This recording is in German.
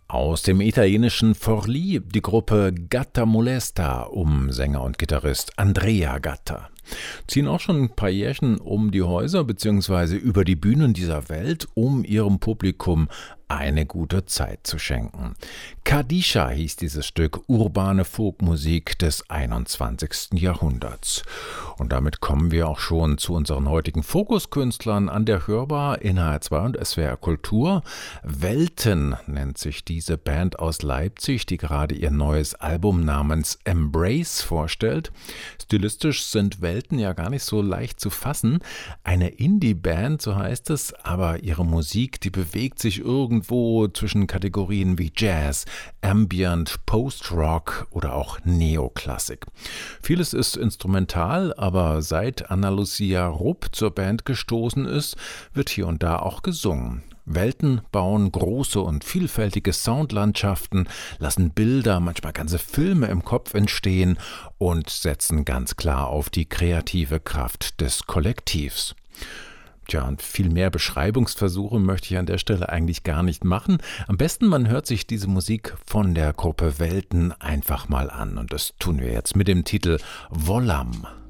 Aus dem italienischen Forlì die Gruppe Gatta Molesta um Sänger und Gitarrist Andrea Gatta. Ziehen auch schon ein paar Jährchen um die Häuser bzw. über die Bühnen dieser Welt, um ihrem Publikum eine gute Zeit zu schenken. Kadisha hieß dieses Stück, urbane Folkmusik des 21. Jahrhunderts. Und damit kommen wir auch schon zu unseren heutigen Fokuskünstlern an der Hörbar in HR2 und SWR Kultur. Welten nennt sich diese Band aus Leipzig, die gerade ihr neues Album namens Embrace vorstellt. Stilistisch sind Welten ja gar nicht so leicht zu fassen. Eine Indie-Band, so heißt es, aber ihre Musik, die bewegt sich irgendwo zwischen Kategorien wie Jazz, Ambient, Post-Rock oder auch Neoklassik. Vieles ist instrumental, aber seit Anna Lucia Rupp zur Band gestoßen ist, wird hier und da auch gesungen. Welten bauen große und vielfältige Soundlandschaften, lassen Bilder, manchmal ganze Filme im Kopf entstehen und setzen ganz klar auf die kreative Kraft des Kollektivs. Tja, und viel mehr Beschreibungsversuche möchte ich an der Stelle eigentlich gar nicht machen. Am besten, man hört sich diese Musik von der Gruppe Welten einfach mal an. Und das tun wir jetzt mit dem Titel Volam.